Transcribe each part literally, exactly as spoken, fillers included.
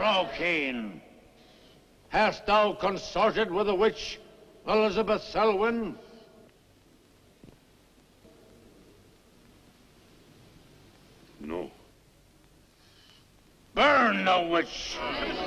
Brokeen, hast thou consorted with the witch Elizabeth Selwyn? No. Burn the witch!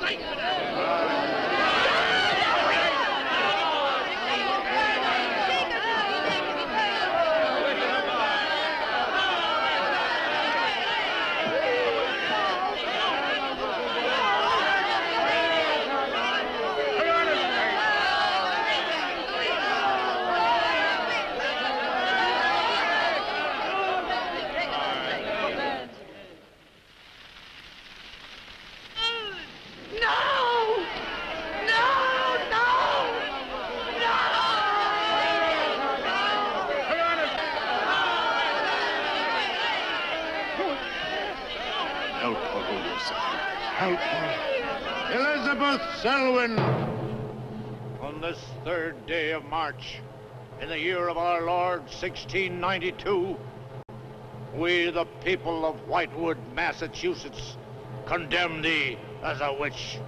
Elizabeth Selwyn, on this third day of March, in the year of our Lord, sixteen ninety-two, we, the people of Whitewood, Massachusetts, condemn thee as a witch.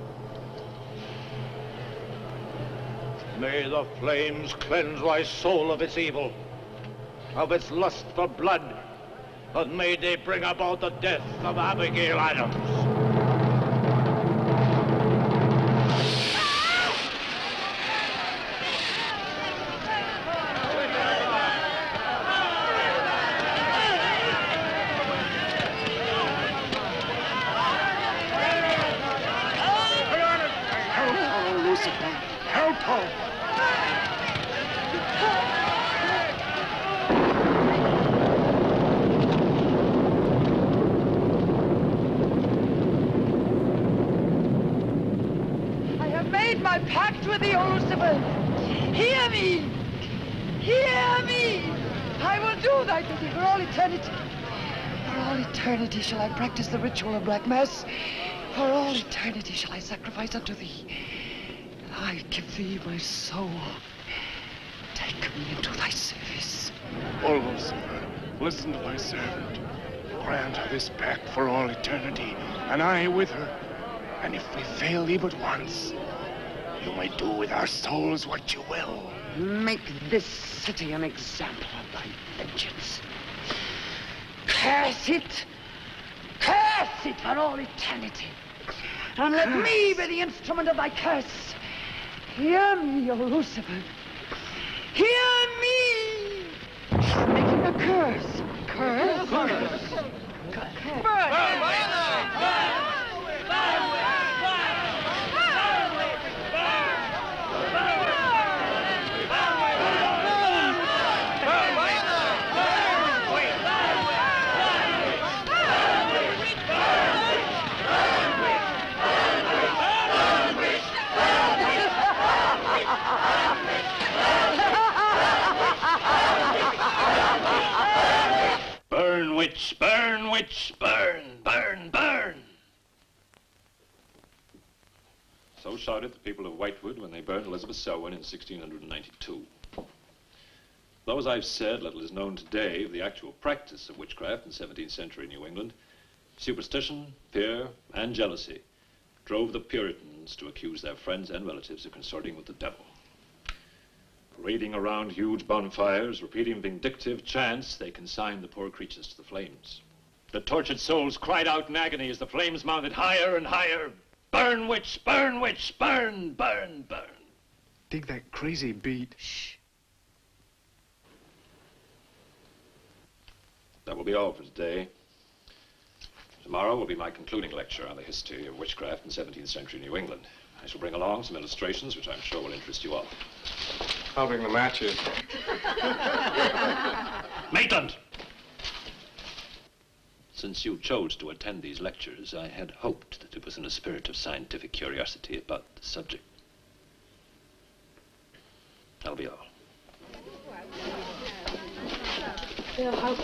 May the flames cleanse thy soul of its evil, of its lust for blood, but may they bring about the death of Abigail Adams. Shall I practice the ritual of Black Mass? For all eternity shall I sacrifice unto thee. I give thee my soul. Take me into thy service. O Lucifer, listen to thy servant. Grant her this pact for all eternity, and I with her. And if we fail thee but once, you may do with our souls what you will. Make this city an example of thy vengeance. Curse it! Curse it for all eternity. And let curse. me be the instrument of thy curse. Hear me, O Lucifer. Hear me! Making a curse. Curse? Curse. Curse. Burn! Burn, witch, burn, witch, burn, burn, burn. So shouted the people of Whitewood when they burned Elizabeth Selwyn in sixteen ninety-two. Though, as I've said, little is known today of the actual practice of witchcraft in seventeenth century New England, superstition, fear, and jealousy drove the Puritans to accuse their friends and relatives of consorting with the devil. Parading around huge bonfires, repeating vindictive chants, they consigned the poor creatures to the flames. The tortured souls cried out in agony as the flames mounted higher and higher. Burn, witch, burn, witch, burn, burn, burn. Dig that crazy beat. Shh. That will be all for today. Tomorrow will be my concluding lecture on the history of witchcraft in seventeenth century New England. I shall bring along some illustrations which I'm sure will interest you all. I'll bring the matches. Maitland! Since you chose to attend these lectures, I had hoped that it was in a spirit of scientific curiosity about the subject. That'll be all. Bill, how